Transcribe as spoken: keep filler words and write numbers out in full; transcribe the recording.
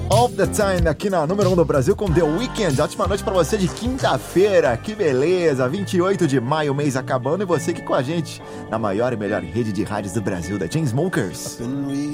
All the Time aqui na número um do Brasil com The Weeknd. Ótima noite pra você de quinta-feira, que beleza, vinte e oito de maio, mês acabando, e você aqui com a gente na maior e melhor rede de rádios do Brasil, da Chainsmokers.